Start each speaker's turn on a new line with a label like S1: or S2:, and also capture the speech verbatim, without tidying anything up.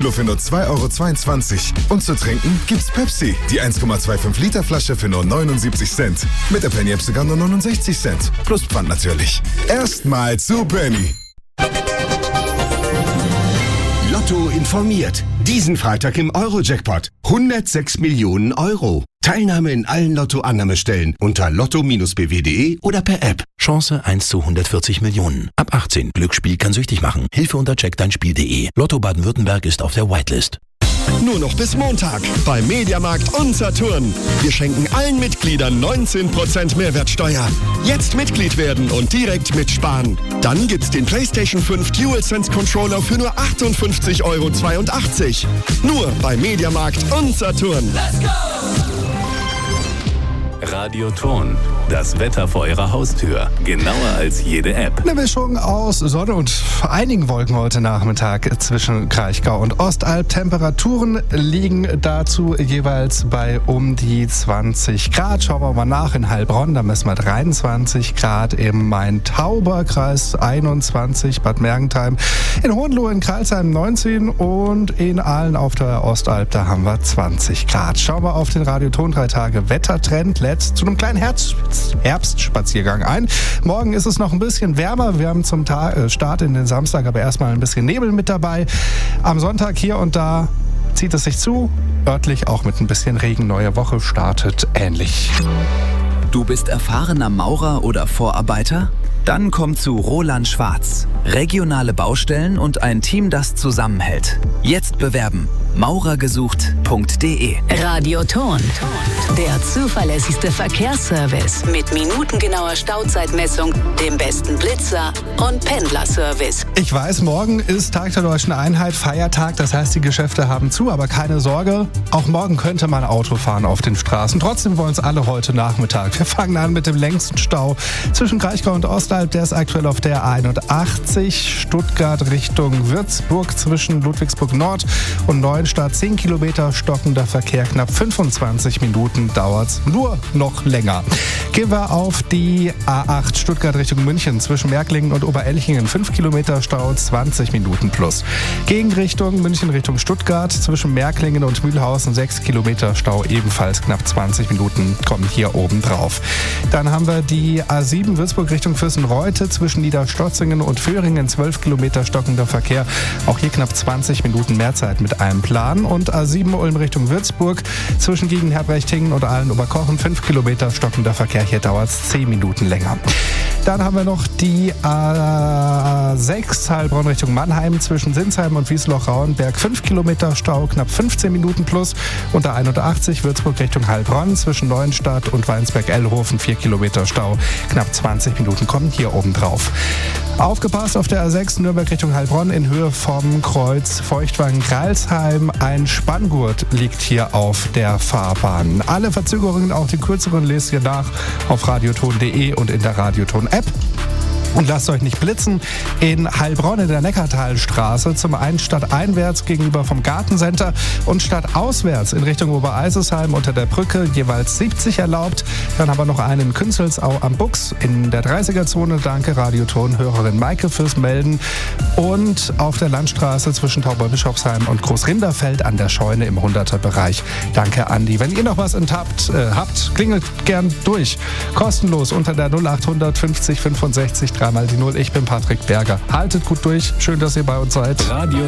S1: Kilo für nur zwei Euro zweiundzwanzig. Und zu trinken gibt's Pepsi, die eins Komma fünfundzwanzig Liter Flasche für nur neunundsiebzig Cent. Mit der Penny App sogar nur neunundsechzig Cent. Plus Pfand natürlich. Erstmal zu Penny.
S2: Lotto informiert. Diesen Freitag im Euro-Jackpot. hundertsechs Millionen Euro. Teilnahme in allen Lotto-Annahmestellen unter lotto Bindestrich b w punkt de oder per App.
S3: Chance eins zu hundertvierzig Millionen. Ab achtzehn. Glücksspiel kann süchtig machen. Hilfe unter check dein Spiel punkt de. Lotto Baden-Württemberg ist auf der Whitelist.
S4: Nur noch bis Montag bei Mediamarkt und Saturn. Wir schenken allen Mitgliedern neunzehn Prozent Mehrwertsteuer. Jetzt Mitglied werden und direkt mitsparen. Dann gibt's den PlayStation fünf DualSense Controller für nur achtundfünfzig Euro zweiundachtzig. Nur bei Mediamarkt und Saturn.
S5: Let's go!
S6: Radioton. Das Wetter vor Ihrer Haustür. Genauer als jede App.
S7: Eine Mischung aus Sonne und einigen Wolken heute Nachmittag zwischen Kraichgau und Ostalb. Temperaturen liegen dazu jeweils bei um die zwanzig Grad. Schauen wir mal nach in Heilbronn. Da messen wir dreiundzwanzig Grad. Im Main-Tauber-Kreis einundzwanzig. Bad Mergentheim. In Hohenlohe in Crailsheim neunzehn. Und in Aalen auf der Ostalb, da haben wir zwanzig Grad. Schauen wir auf den Radioton drei Tage Wettertrend. Letzt zu einem kleinen Herz Herbstspaziergang ein. Morgen ist es noch ein bisschen wärmer. Wir haben zum Ta- äh, Start in den Samstag aber erstmal ein bisschen Nebel mit dabei. Am Sonntag hier und da zieht es sich zu. Örtlich auch mit ein bisschen Regen. Neue Woche startet ähnlich.
S8: Du bist erfahrener Maurer oder Vorarbeiter? Dann komm zu Roland Schwarz. Regionale Baustellen und ein Team, das zusammenhält. Jetzt bewerben. maurergesucht punkt de.
S9: Radioton. Der zuverlässigste Verkehrsservice mit minutengenauer Stauzeitmessung, dem besten Blitzer und Pendlerservice.
S7: Ich weiß, morgen ist Tag der Deutschen Einheit, Feiertag. Das heißt, die Geschäfte haben zu, aber keine Sorge. Auch morgen könnte man Auto fahren auf den Straßen. Trotzdem wollen es alle heute Nachmittag. Wir fangen an mit dem längsten Stau zwischen Kraichgau und Ostalb. Der ist aktuell auf der einundachtzig. Stuttgart Richtung Würzburg zwischen Ludwigsburg Nord und Neuenstadt. zehn Kilometer stockender Verkehr, knapp fünfundzwanzig Minuten dauert's, nur noch länger. Gehen wir auf die A acht Stuttgart Richtung München zwischen Märklingen und Oberelchingen. fünf Kilometer Stau, zwanzig Minuten plus. Gegenrichtung München Richtung Stuttgart zwischen Märklingen und Mühlhausen. sechs Kilometer Stau, ebenfalls knapp zwanzig Minuten kommen hier oben drauf. Dann haben wir die A sieben Würzburg Richtung Fürstenreute zwischen Niederstotzingen und Föhringen. zwölf Kilometer stockender Verkehr. Auch hier knapp zwanzig Minuten mehr Zeit mit einem Plan. Und A sieben Ulm Richtung Würzburg zwischen Gegenherbrechtingen und Aalen-Oberkochen. fünf Kilometer stockender Verkehr. Hier dauert es zehn Minuten länger. Dann haben wir noch die A sechs Heilbronn Richtung Mannheim zwischen Sinsheim und Wiesloch-Rauenberg. fünf Kilometer Stau, knapp fünfzehn Minuten plus. Und A einundachtzig Würzburg Richtung Heilbronn zwischen Neuenstadt und Weinsberg-Ellhofen. vier Kilometer Stau, knapp zwanzig Minuten kommen hier oben drauf. Aufgepasst auf der A sechs Nürnberg Richtung Heilbronn in Höhe vom Kreuz Feuchtwangen-Greilsheim. Ein Spanngurt liegt hier auf der Fahrbahn. Alle Verzögerungen, auch die kürzeren, lest ihr nach auf radioton punkt de und in der Radioton-App. Und lasst euch nicht blitzen. In Heilbronn in der Neckartalstraße zum einen stadteinwärts gegenüber vom Gartencenter und stadtauswärts in Richtung Obereisesheim unter der Brücke jeweils siebzig erlaubt. Dann haben wir noch einen in Künzelsau am Buchs in der dreißiger-Zone. Danke Radioton-Hörerin Maike fürs Melden. Und auf der Landstraße zwischen Tauberbischofsheim und Großrinderfeld an der Scheune im hunderter-Bereich. Danke Andi. Wenn ihr noch was enttappt äh, habt, klingelt gern durch. Kostenlos unter der null achthundert fünfzig fünfundsechzig dreimal die Null. Ich bin Patrick Berger. Haltet gut durch. Schön, dass ihr bei uns seid.
S6: Radio